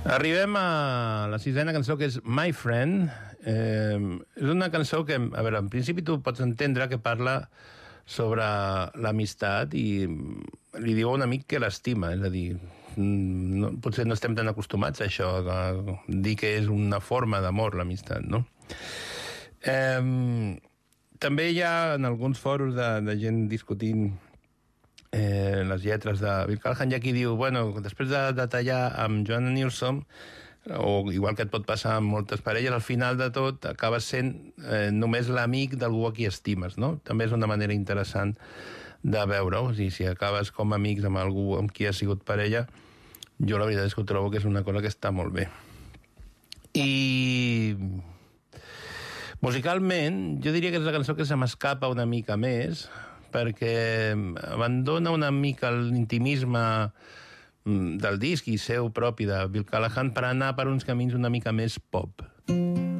Arribem a la sisena cançó, que és My Friend. És una cançó que, a veure, en principi tu pots entendre que parla sobre l'amistat i li diu a un amic que l'estima, és a dir, potser no estem tan acostumats a això, a dir que és una forma d'amor l'amistat, no? També hi ha en alguns fòrums de gent discutint les lletres de Bill Callahan, hi ha qui diu, bueno, després de tallar amb Joanna Nilsson, o igual que et pot passar amb moltes parelles, al final de tot acabes sent només l'amic d'algú a qui estimes, no? També és una manera interessant de veure-ho. O sigui, si acabes com amics amb algú amb qui has sigut parella, jo la veritat és que ho trobo que és una cosa que està molt bé. I musicalment, jo diria que és la cançó que se m'escapa una mica més, perquè abandona una mica l'intimisme del disc i seu propi de Bill Callahan per anar per uns camins una mica més pop.